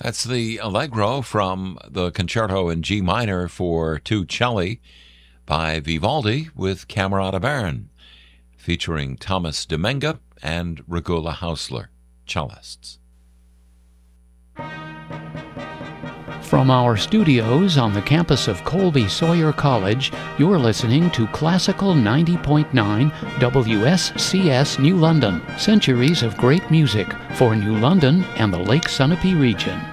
That's the Allegro from the Concerto in G minor for two celli by Vivaldi with Camerata Bern, featuring Thomas Demenga and Regula Hausler, cellists. From our studios on the campus of Colby Sawyer College, you're listening to Classical 90.9 WSCS New London, centuries of great music for New London and the Lake Sunapee region.